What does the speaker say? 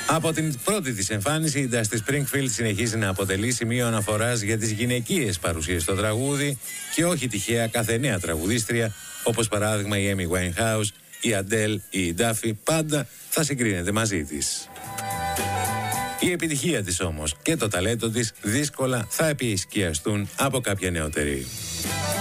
Από την πρώτη της εμφάνιση, η Dusty Springfield συνεχίζει να αποτελεί σημείο αναφοράς για τις γυναικείες παρουσίες στο τραγούδι και όχι τυχαία κάθε νέα τραγουδίστρια, όπως παράδειγμα η Amy Winehouse, η Adele ή η Duffy, πάντα θα συγκρίνεται μαζί της. Η επιτυχία της όμως και το ταλέντο της δύσκολα θα επισκιαστούν από κάποια νεότερη.